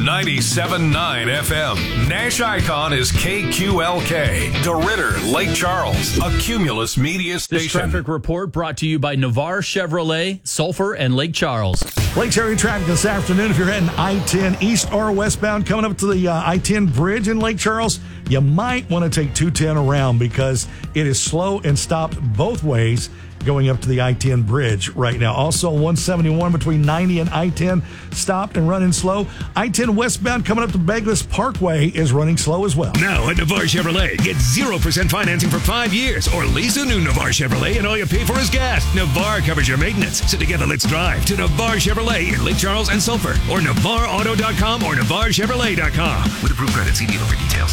97.9 FM. Nash Icon is KQLK. DeRidder, Lake Charles, a Cumulus Media This station. traffic report brought to you by Navarre Chevrolet, Sulphur, and Lake Charles. Lake area traffic this afternoon. If you're heading I-10 east or westbound, coming up to the I-10 bridge in Lake Charles, you might want to take 210 around because it is slow and stopped both ways going up to the I-10 bridge right now. Also, 171 between 90 and I-10 stopped and running slow. I-10 westbound coming up to Douglas Parkway is running slow as well. Now at Navarre Chevrolet, get 0% financing for 5 years or lease a new Navarre Chevrolet and all you pay for is gas. Navarre covers your maintenance. So together, let's drive to Navarre Chevrolet in Lake Charles and Sulphur or NavarreAuto.com or NavarreChevrolet.com. With approved credit, see dealer for details.